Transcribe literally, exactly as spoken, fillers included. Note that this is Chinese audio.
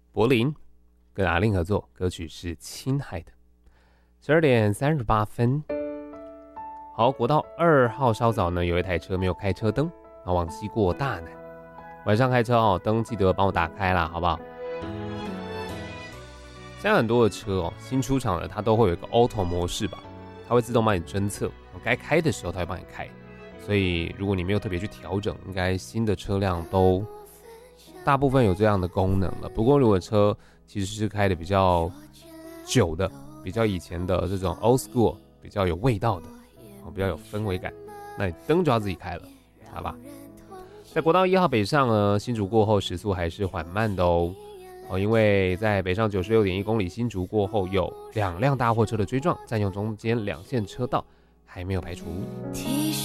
柏林跟阿令合作，歌曲是《亲爱的》。十二点三十八分。好，国道二号稍早呢，有一台车没有开车灯，啊，往西过大南。晚上开车哦，灯记得帮我打开啦，好不好？现在很多的车哦，新出厂的它都会有一个 auto 模式吧，它会自动帮你侦测，该开的时候它会帮你开。所以如果你没有特别去调整，应该新的车辆都大部分有这样的功能了。不过如果车其实是开的比较久的，比较以前的这种 old school， 比较有味道的，比较有氛围感，那你灯就要自己开了，好吧？在国道一号北上呢，新竹过后时速还是缓慢的哦。哦，因为在北上九十六点一公里新竹过后，有两辆大货车的追撞，占用中间两线车道，还没有排除。